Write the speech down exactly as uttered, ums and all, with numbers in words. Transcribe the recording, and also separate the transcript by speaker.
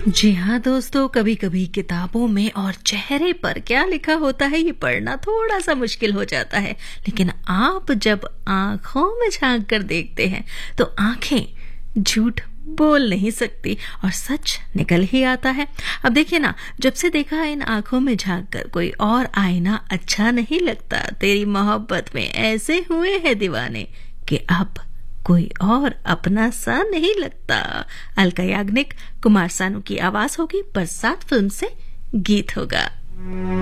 Speaker 1: जी हाँ दोस्तों, कभी कभी किताबों में और चेहरे पर क्या लिखा होता है ये पढ़ना थोड़ा सा मुश्किल हो जाता है, लेकिन आप जब आंखों में झांक कर देखते हैं तो आंखें झूठ बोल नहीं सकती और सच निकल ही आता है। अब देखिए ना, जब से देखा है इन आंखों में झांक कर कोई और आईना अच्छा नहीं लगता। तेरी मोहब्बत में ऐसे हुए हैं दीवाने कि अब कोई और अपना सा नहीं लगता। अलका याग्निक, कुमार सानू की आवाज होगी, बरसात फिल्म से गीत होगा।